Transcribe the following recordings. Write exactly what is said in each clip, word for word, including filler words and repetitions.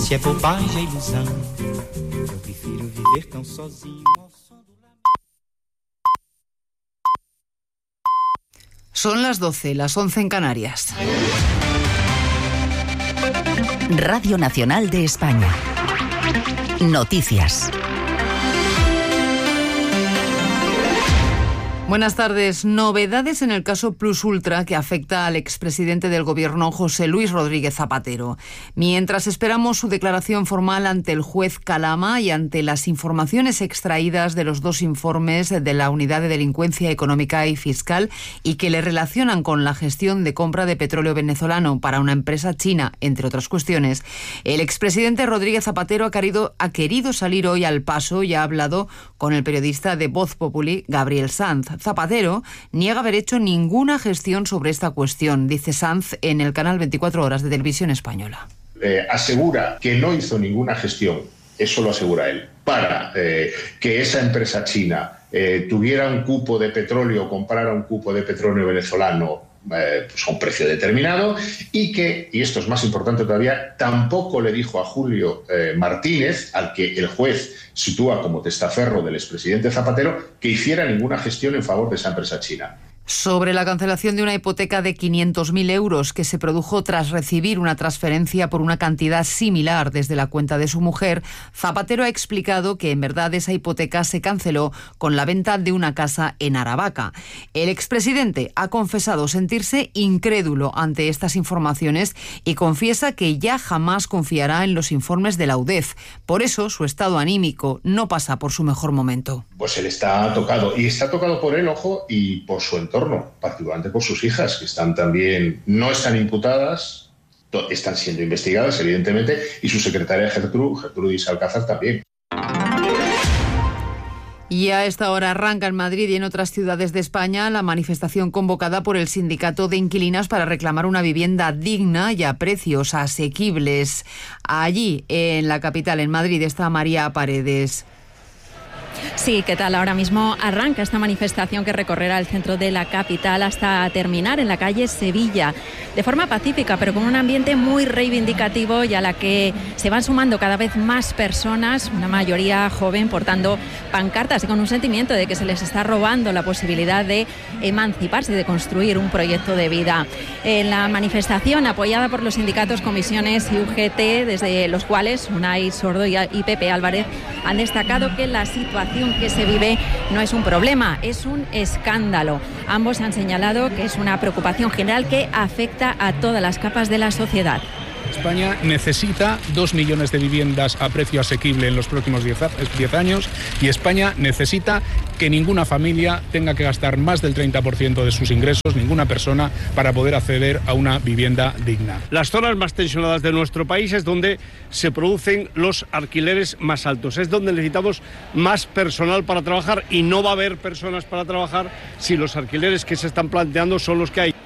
Se é bobagem, é ilusão, eu prefiro viver tão sozinho ao som do Son las doce, las once en Canarias. Radio Nacional de España. Noticias. Buenas tardes. Novedades en el caso Plus Ultra que afecta al expresidente del Gobierno, José Luis Rodríguez Zapatero. Mientras esperamos su declaración formal ante el juez Calama y ante las informaciones extraídas de los dos informes de la Unidad de Delincuencia Económica y Fiscal y que le relacionan con la gestión de compra de petróleo venezolano para una empresa china, entre otras cuestiones, el expresidente Rodríguez Zapatero ha querido, ha querido salir hoy al paso y ha hablado con el periodista de Voz Populi, Gabriel Sanz. Zapatero niega haber hecho ninguna gestión sobre esta cuestión, dice Sanz en el canal veinticuatro horas de Televisión Española. Eh, asegura que no hizo ninguna gestión, eso lo asegura él, para eh, que esa empresa china eh, tuviera un cupo de petróleo, comprara un cupo de petróleo venezolano eh, pues a un precio determinado y que, y esto es más importante todavía, tampoco le dijo a Julio eh, Martínez, al que el juez sitúa como testaferro del expresidente Zapatero, que hiciera ninguna gestión en favor de esa empresa china. Sobre la cancelación de una hipoteca de quinientos mil euros que se produjo tras recibir una transferencia por una cantidad similar desde la cuenta de su mujer, Zapatero ha explicado que en verdad esa hipoteca se canceló con la venta de una casa en Aravaca. El expresidente ha confesado sentirse incrédulo ante estas informaciones y confiesa que ya jamás confiará en los informes de la U D E F. Por eso su estado anímico no pasa por su mejor momento. Pues él está tocado, y está tocado por él, ojo, y por su entorno, particularmente por sus hijas, que están también, no están imputadas, están siendo investigadas, evidentemente, y su secretaria Gertrudis, Gertrudis Alcázar también. Y a esta hora arranca en Madrid y en otras ciudades de España la manifestación convocada por el Sindicato de Inquilinas para reclamar una vivienda digna y a precios asequibles. Allí, en la capital, en Madrid, está María Paredes. Sí, ¿qué tal? Ahora mismo arranca esta manifestación que recorrerá el centro de la capital hasta terminar en la calle Sevilla, de forma pacífica, pero con un ambiente muy reivindicativo y a la que se van sumando cada vez más personas, una mayoría joven, portando pancartas y con un sentimiento de que se les está robando la posibilidad de emanciparse y de construir un proyecto de vida. En la manifestación, apoyada por los sindicatos Comisiones y U G T, desde los cuales Unai Sordo y Pepe Álvarez han destacado que la situación que se vive no es un problema, es un escándalo. Ambos han señalado que es una preocupación general que afecta a todas las capas de la sociedad. España necesita dos millones de viviendas a precio asequible en los próximos diez años y España necesita que ninguna familia tenga que gastar más del treinta por ciento de sus ingresos, ninguna persona, para poder acceder a una vivienda digna. Las zonas más tensionadas de nuestro país es donde se producen los alquileres más altos, es donde necesitamos más personal para trabajar y no va a haber personas para trabajar si los alquileres que se están planteando son los que hay.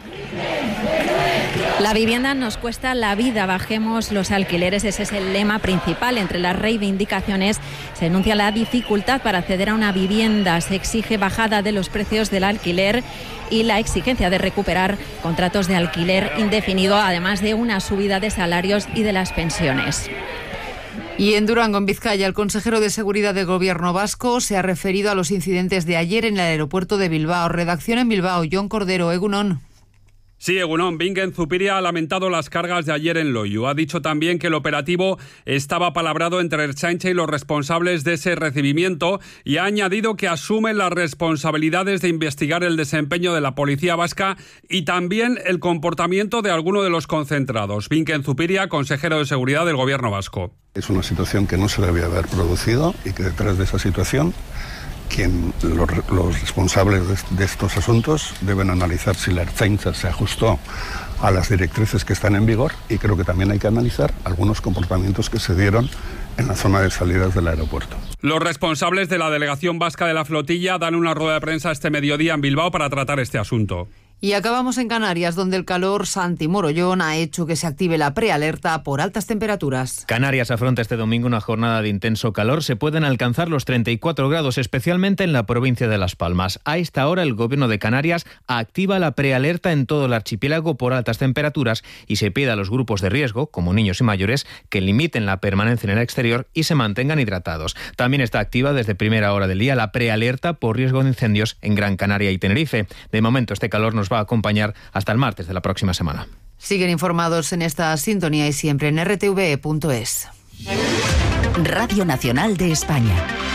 La vivienda nos cuesta la vida, bajemos los alquileres, ese es el lema principal. Entre las reivindicaciones se denuncia la dificultad para acceder a una vivienda, se exige bajada de los precios del alquiler y la exigencia de recuperar contratos de alquiler indefinido, además de una subida de salarios y de las pensiones. Y en Durango, en Vizcaya, el consejero de Seguridad del Gobierno vasco se ha referido a los incidentes de ayer en el aeropuerto de Bilbao. Redacción en Bilbao, Jon Cordero, Egunon. Sí, Egunon, Bingen Zupiria ha lamentado las cargas de ayer en Loiu. Ha dicho también que el operativo estaba palabrado entre Ertzaintza y los responsables de ese recibimiento y ha añadido que asume las responsabilidades de investigar el desempeño de la policía vasca y también el comportamiento de alguno de los concentrados. Bingen Zupiria, consejero de Seguridad del Gobierno vasco. Es una situación que no se debía haber producido y que detrás de esa situación quien los, los responsables de, de estos asuntos deben analizar si la Ertzaintza se ajustó a las directrices que están en vigor y creo que también hay que analizar algunos comportamientos que se dieron en la zona de salidas del aeropuerto. Los responsables de la delegación vasca de la flotilla dan una rueda de prensa este mediodía en Bilbao para tratar este asunto. Y acabamos en Canarias, donde el calor Santi-Morollón ha hecho que se active la prealerta por altas temperaturas. Canarias afronta este domingo una jornada de intenso calor. Se pueden alcanzar los treinta y cuatro grados, especialmente en la provincia de Las Palmas. A esta hora, el Gobierno de Canarias activa la prealerta en todo el archipiélago por altas temperaturas y se pide a los grupos de riesgo, como niños y mayores, que limiten la permanencia en el exterior y se mantengan hidratados. También está activa desde primera hora del día la prealerta por riesgo de incendios en Gran Canaria y Tenerife. De momento, este calor nos va a acompañar hasta el martes de la próxima semana. Siguen informados en esta sintonía y siempre en r t v e punto es. Radio Nacional de España.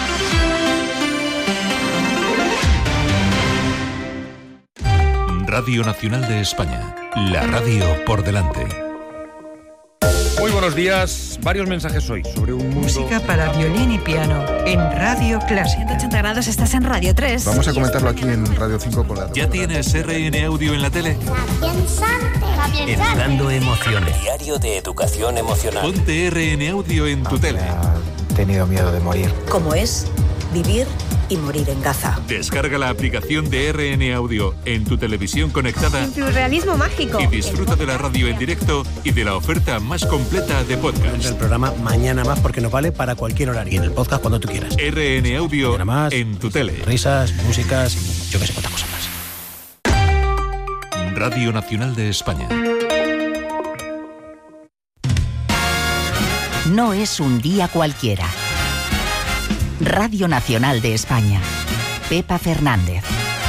Radio Nacional de España. La radio por delante. Muy buenos días. Varios mensajes hoy sobre un mundo... Música para violín y piano en Radio Clásica. ciento ochenta grados, estás en Radio tres. Vamos a comentarlo aquí en Radio cinco con la... ¿Ya tienes R N Audio en la tele? Educando emociones. Diario de educación emocional. Ponte R N Audio en tu tele. He tenido miedo de morir. ¿Cómo es vivir y morir en Gaza? Descarga la aplicación de R N Audio en tu televisión conectada. En tu realismo mágico. Y disfruta de la radio en directo y de la oferta más completa de podcast. El programa Mañana Más porque nos vale para cualquier horario. Y en el podcast cuando tú quieras. R N Audio más, en tu tele. Risas, músicas y yo que sé cuántas cosas más. Radio Nacional de España. No es un día cualquiera. Radio Nacional de España. Pepa Fernández.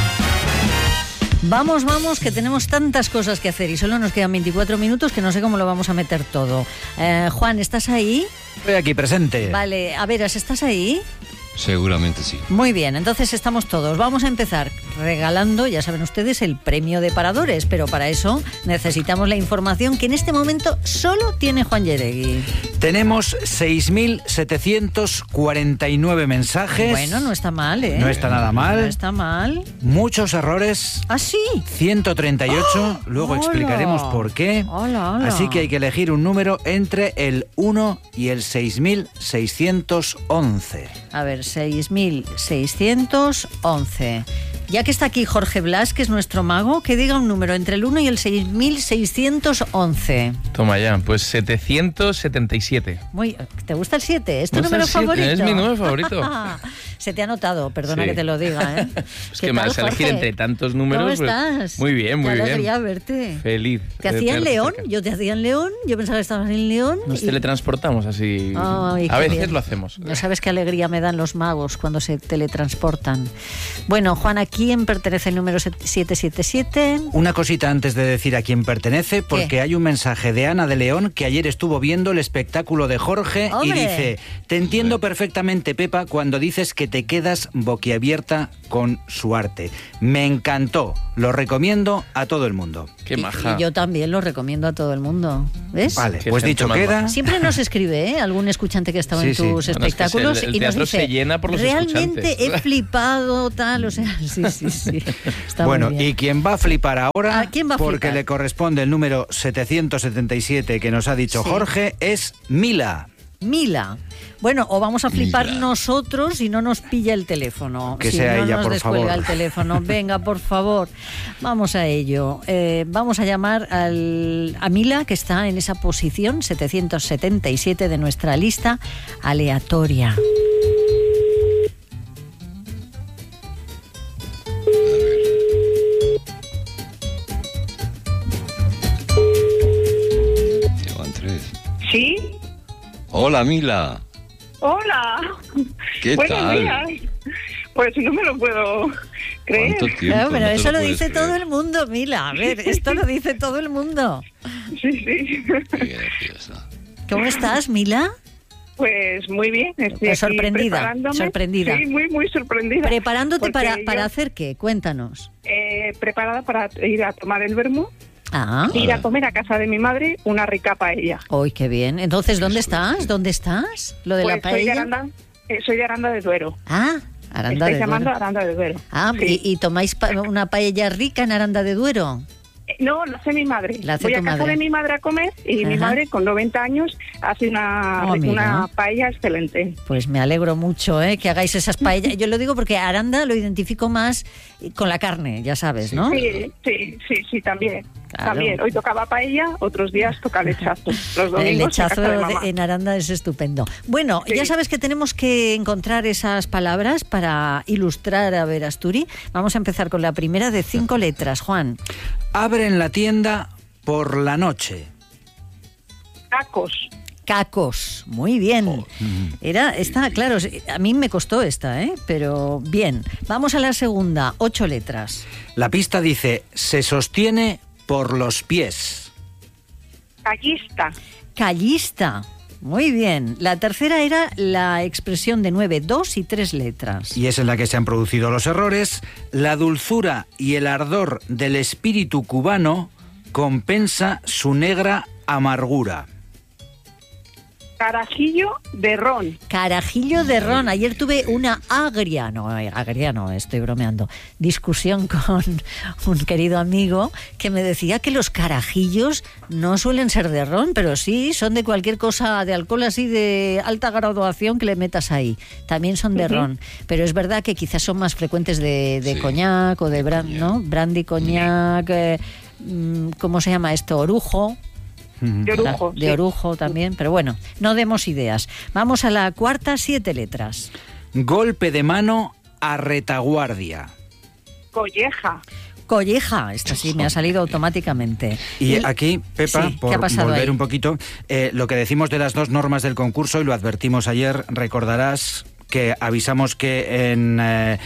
Vamos, vamos, que tenemos tantas cosas que hacer y solo nos quedan veinticuatro minutos que no sé cómo lo vamos a meter todo. Eh, Juan, ¿estás ahí? Estoy aquí, presente. Vale, a ver, ¿estás ahí? Seguramente sí. Muy bien, entonces estamos todos. Vamos a empezar regalando, ya saben ustedes, el premio de paradores, pero para eso necesitamos la información que en este momento solo tiene Juan Yeregui. Tenemos seis mil setecientos cuarenta y nueve mensajes. Bueno, no está mal, ¿eh? No está nada mal. No está mal. Muchos errores. ¿Ah, sí? ciento treinta y ocho. ¡Oh! Luego ¡Hola! explicaremos por qué. ¡Hola, hola! Así que hay que elegir un número entre el uno y el seis mil seiscientos once. A ver, seis mil seiscientos once. Ya que está aquí Jorge Blas, que es nuestro mago, que diga un número entre el uno y el seis mil seiscientos once. Toma ya, pues setecientos setenta y siete. Muy, ¿te gusta el siete? ¿Es tu número favorito? Es mi número favorito. Se te ha notado, perdona sí. que te lo diga, ¿eh? Es que me vas a elegir entre tantos números. ¿Cómo estás? Pues, muy bien, muy bien. Qué alegría verte. Feliz. ¿Te hacía en León? Yo te hacía en León, yo pensaba que estabas en León. Nos y... teletransportamos así. Ay, a veces bien. lo hacemos. No sabes qué alegría me dan los magos cuando se teletransportan. Bueno, Juan, ¿a quién pertenece el número siete siete siete? Una cosita antes de decir a quién pertenece, porque ¿qué? Hay un mensaje de Ana de León que ayer estuvo viendo el espectáculo de Jorge. ¡Hombre! Y dice: te entiendo perfectamente, Pepa, cuando dices que te quedas boquiabierta con su arte. Me encantó, lo recomiendo a todo el mundo. Qué maja. Y, y yo también lo recomiendo a todo el mundo. ¿Ves? Vale, pues dicho queda. Siempre nos escribe, ¿eh? Algún escuchante que ha estado sí, en tus sí. bueno, espectáculos es que el, el y nos dice, se llena por los realmente he flipado, tal, o sea, sí, sí, sí. Está bueno, muy bien. y quien va a flipar ahora, ¿A quién va a porque flipar? le corresponde el número setecientos setenta y siete que nos ha dicho sí. Jorge, es Mila. Mila. Bueno, o vamos a flipar Mila. nosotros y no nos pilla el teléfono. Que si sea no ella, nos por descuelga favor. el teléfono. Venga, por favor. Vamos a ello. Eh, vamos a llamar al, a Mila, que está en esa posición setecientos setenta y siete de nuestra lista aleatoria. ¿Sí? Hola, Mila. Hola. ¿Qué Buenos tal? días. Pues no me lo puedo creer. ¿Cuánto tiempo? Claro, pero no eso lo, lo dice creer. todo el mundo, Mila. A ver, esto lo dice todo el mundo. Sí, sí. Qué graciosa. ¿Cómo estás, Mila? Pues muy bien, estoy Pues aquí sorprendida, preparándome. sorprendida. Sí, muy, muy sorprendida. ¿Preparándote para, yo, para hacer qué? Cuéntanos. Eh, preparada para ir a tomar el vermú. Ah. Ir a comer a casa de mi madre una rica paella. ¡Uy, qué bien! Entonces, ¿dónde estás? ¿Dónde estás? ¿Lo de pues la paella? Soy de, Aranda, eh, soy de Aranda de Duero. Ah, Aranda Estoy de llamando Duero. Aranda de Duero. Ah, sí. ¿y, y tomáis pa- una paella rica en Aranda de Duero? no, lo hace mi madre. La hace Voy tu a casa madre. de mi madre a comer y Ajá. mi madre con noventa años hace una, Oh, mira. una paella excelente. Pues me alegro mucho, ¿eh? Que hagáis esas paellas. Yo lo digo porque Aranda lo identifico más con la carne, ya sabes, ¿no? Sí, sí, sí, sí, también. Claro. También. Hoy tocaba paella, otros días toca lechazo. Los El domingos en lechazo casa de de- mamá. en Aranda es estupendo. Bueno, Sí. ya sabes que tenemos que encontrar esas palabras para ilustrar a Verasturi. Vamos a empezar con la primera de cinco letras, Juan. Abren la tienda por la noche. Tacos. Cacos, muy bien. Era esta, claro, a mí me costó esta, ¿eh? Pero bien. Vamos a la segunda, ocho letras. La pista dice, se sostiene por los pies. Callista. Callista. Muy bien. La tercera era la expresión de nueve, dos y tres letras. Y es en la que se han producido los errores. La dulzura y el ardor del espíritu cubano compensa su negra amargura. Carajillo de ron. Carajillo de ron. Ayer tuve una agria, no, agria no, estoy bromeando, discusión con un querido amigo que me decía que los carajillos no suelen ser de ron, pero sí son de cualquier cosa de alcohol así de alta graduación que le metas ahí. También son de Ujú. ron, pero es verdad que quizás son más frecuentes de, de coñac o de brand, ¿no? Brandy, coñac, eh, mm, ¿cómo se llama esto? Orujo. De orujo, De sí. orujo también, pero bueno, no demos ideas. Vamos a la cuarta, siete letras. Golpe de mano a retaguardia. Colleja. Colleja, esta sí me ha salido automáticamente. Y aquí, Pepa, Sí, ¿qué por ha pasado volver ahí? un poquito, eh, lo que decimos de las dos normas del concurso, y lo advertimos ayer, recordarás que avisamos que en eh,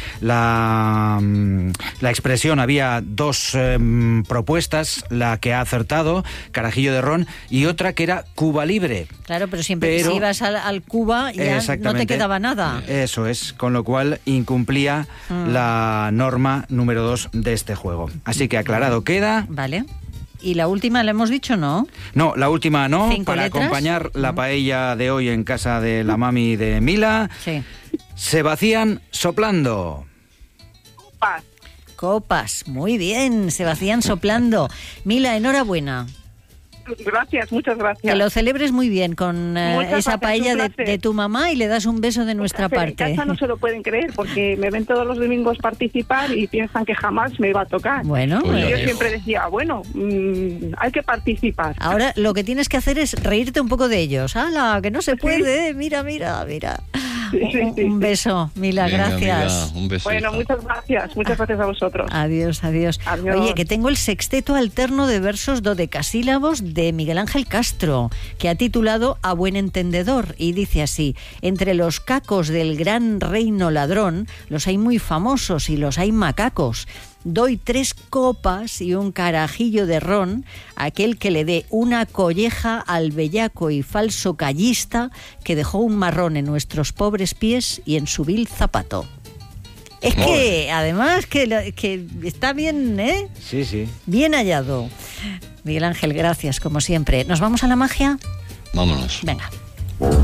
la, mm, la expresión había dos eh, propuestas, la que ha acertado, carajillo de ron, y otra que era Cuba Libre. Claro, pero siempre Pero- si ibas al, al Cuba ya no te Exactamente. quedaba nada. Eso es, con lo cual incumplía Mm. la norma número dos de este juego. Así que aclarado queda. Vale. ¿Y la última la hemos dicho, no? No, la última no, ¿Cinco para letras? acompañar la paella de hoy en casa de la mami de Mila. Sí. Se vacían soplando. Copas. Copas, muy bien, se vacían soplando. Mila, enhorabuena. Gracias, muchas gracias. Que lo celebres muy bien con eh, Muchas esa gracias, paella un de, placer. de tu mamá y le das un beso de nuestra Pero parte. En casa no se lo pueden creer porque me ven todos los domingos participar y piensan que jamás me iba a tocar. Bueno, y yo bueno. siempre decía, bueno, mmm, hay que participar. Ahora lo que tienes que hacer es reírte un poco de ellos. ¡Hala, que no se puede! Mira, mira, mira. Un, un beso, Mila, Venga, gracias. amiga, un besito. Bueno, muchas gracias, muchas gracias a vosotros. Adiós, adiós, Adiós. Oye, que tengo el sexteto alterno de versos dodecasílabos de Miguel Ángel Castro, que ha titulado A buen entendedor, y dice así: entre los cacos del gran reino ladrón, los hay muy famosos y los hay macacos. Doy tres copas y un carajillo de ron a aquel que le dé una colleja al bellaco y falso callista que dejó un marrón en nuestros pobres pies y en su vil zapato. Es Muy que, además, que, lo- que está bien, ¿eh? Sí, sí. Bien hallado. Miguel Ángel, gracias, como siempre. ¿Nos vamos a la magia? Vámonos. Venga.